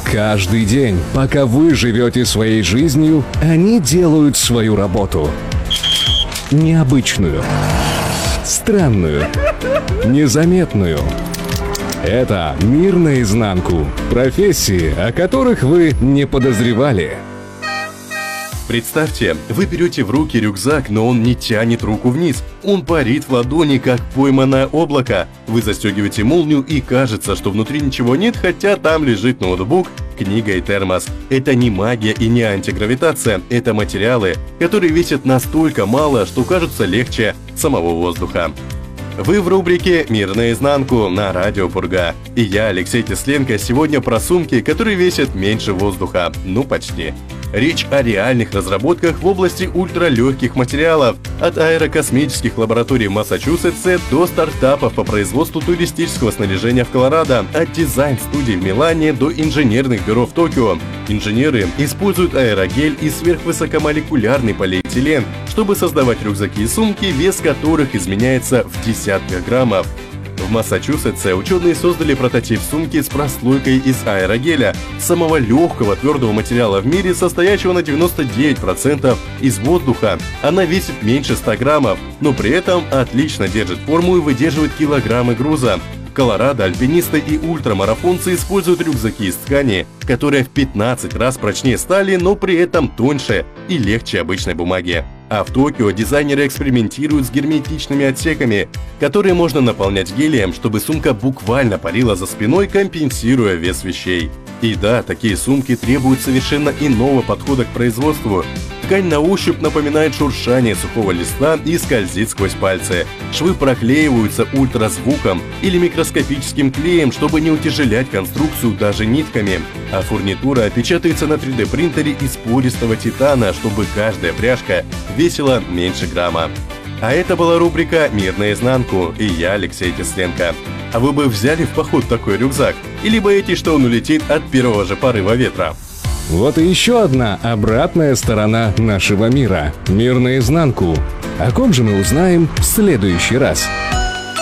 Каждый день, пока вы живете своей жизнью, они делают свою работу. Необычную, странную, незаметную. Это «Мир наизнанку». Профессии, о которых вы не подозревали. Представьте, вы берете в руки рюкзак, но он не тянет руку вниз. Он парит в ладони, как пойманное облако. Вы застегиваете молнию, и кажется, что внутри ничего нет, хотя там лежит ноутбук, книга и термос. Это не магия и не антигравитация, это материалы, которые весят настолько мало, что кажутся легче самого воздуха. Вы в рубрике «Мир наизнанку» на Радио Пурга. И я, Алексей Тесленко, сегодня про сумки, которые весят меньше воздуха. Ну, почти. Речь о реальных разработках в области ультралегких материалов, от аэрокосмических лабораторий в Массачусетсе до стартапов по производству туристического снаряжения в Колорадо, от дизайн-студий в Милане до инженерных бюро в Токио. Инженеры используют аэрогель и сверхвысокомолекулярный полиэтилен, чтобы создавать рюкзаки и сумки, вес которых изменяется в десятках граммов. В Массачусетсе ученые создали прототип сумки с прослойкой из аэрогеля, самого легкого твердого материала в мире, состоящего на 99% из воздуха. Она весит меньше 100 граммов, но при этом отлично держит форму и выдерживает килограммы груза. В Колорадо альпинисты и ультрамарафонцы используют рюкзаки из ткани, которая в 15 раз прочнее стали, но при этом тоньше и легче обычной бумаги. А в Токио дизайнеры экспериментируют с герметичными отсеками, которые можно наполнять гелием, чтобы сумка буквально парила за спиной, компенсируя вес вещей. И да, такие сумки требуют совершенно иного подхода к производству. Ткань на ощупь напоминает шуршание сухого листа и скользит сквозь пальцы. Швы проклеиваются ультразвуком или микроскопическим клеем, чтобы не утяжелять конструкцию даже нитками. А фурнитура печатается на 3D-принтере из пористого титана, чтобы каждая пряжка весила меньше грамма. А это была рубрика «Мир наизнанку» и я, Алексей Тесленко. А вы бы взяли в поход такой рюкзак? Или боитесь, что он улетит от первого же порыва ветра? Вот и еще одна обратная сторона нашего мира. Мир наизнанку. О ком же мы узнаем в следующий раз?